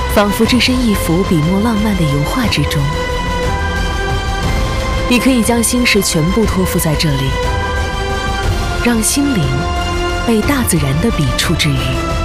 仿佛置身一幅笔墨浪漫的油画之中。你可以将心事全部托付在这里，让心灵被大自然的笔触治愈。